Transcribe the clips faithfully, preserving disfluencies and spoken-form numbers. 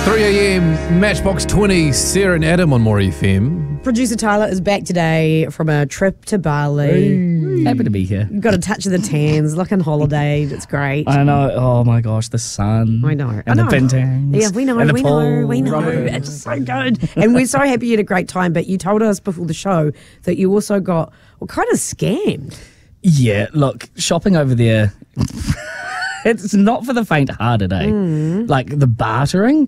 three a.m. Matchbox twenty, Sarah and Adam on More F M. Producer Tyler is back today from a trip to Bali. Hey. Happy to be here. Got a touch of the tans, looking holiday. It's great. I know. Oh my gosh, the sun. I know. And I the know. bintangs. Yeah, we know, and the we pool. know, we know. It's so good. And we're so happy you had a great time, but you told us before the show that you also got well, kind of scammed. Yeah, look, shopping over there, it's not for the faint-hearted, eh? Mm. Like the bartering,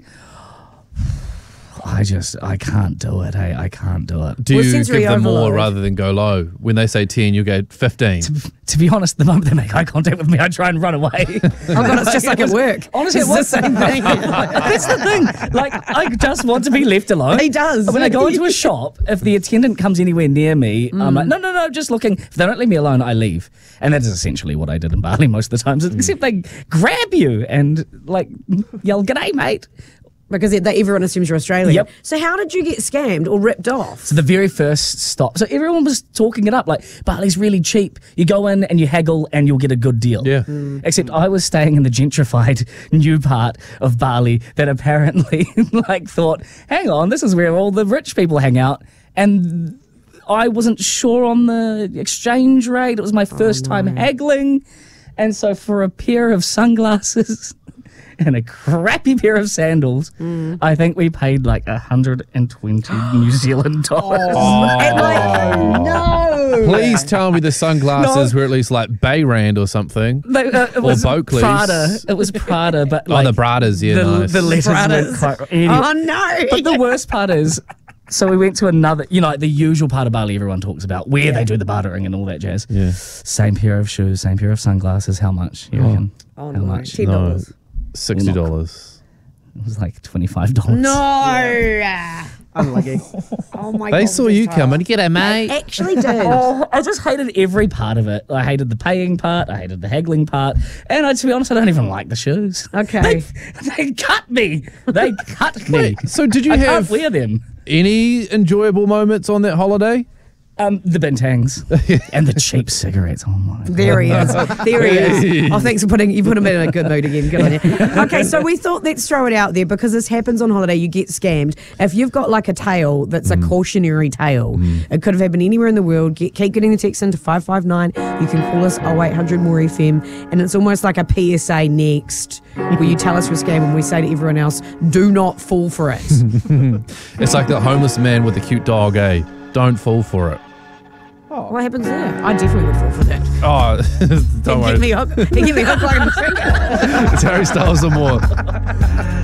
I just, I can't do it, hey, I can't do it. Do Well, you give sensory them more overload. rather than go low? When they say ten, you go fifteen. To be honest, the moment they make eye contact with me, I try and run away. Oh God, it's just like at work. Honestly, it's it the was same thing. That's the thing. Like, I just want to be left alone. He does. When I go into a shop, if the attendant comes anywhere near me, I'm like, no, no, no, just looking. If they don't leave me alone, I leave. And that is essentially what I did in Bali most of the times, except they grab you and, like, yell, "G'day, mate." Because it, they, everyone assumes you're Australian. Yep. So how did you get scammed or ripped off? So the very first stop, so everyone was talking it up, like, Bali's really cheap. You go in and you haggle and you'll get a good deal. Yeah. Mm. Except I was staying in the gentrified new part of Bali that apparently, like, thought, hang on, this is where all the rich people hang out. And I wasn't sure on the exchange rate. It was my first Oh, time haggling. And so for a pair of sunglasses and a crappy pair of sandals, Mm. I think we paid like one hundred twenty New Zealand dollars. And like, no. Please tell me the sunglasses No. were at least like Bayrand or something. They, uh, it was Beauclerc's. Prada. It was Prada, but Oh, like the Bradas, yeah, the, nice. the letters Bradas. weren't quite. Anyway. Oh no. But the worst part is, so we went to another, you know, like the usual part of Bali everyone talks about, where they do the bartering and all that jazz. Yeah. Same pair of shoes, same pair of sunglasses. How much? You reckon? Oh, How no. much? ten No, dollars. sixty dollars. It was like twenty-five dollars. No. Unlucky. Oh my God. They saw you Tyler. coming. Get a mate. They actually did. Oh, I just hated every part of it. I hated the paying part. I hated the haggling part. And I, to be honest, I don't even like the shoes. Okay. They, they cut me. They cut me. So did you I have can't wear them. any enjoyable moments on that holiday? Um, the bintangs and the cheap cigarettes. Oh my God. There he is. There he is. Oh, thanks for putting you put him in a good mood again. Good on you. Okay, so we thought let's throw it out there because this happens on holiday. You get scammed. If you've got like a tale that's a cautionary tale, it could have happened anywhere in the world. Get, keep getting the text into five five nine. You can call us oh eight hundred more F M, and it's almost like a P S A next, where you tell us we're scammed and we say to everyone else, "Do not fall for it." It's like the homeless man with the cute dog, eh? Don't fall for it. What happens there? I definitely would fall for that. Oh, don't He'd worry. get me hooked. He'd get me hooked like a trigger. It's Harry Styles or more.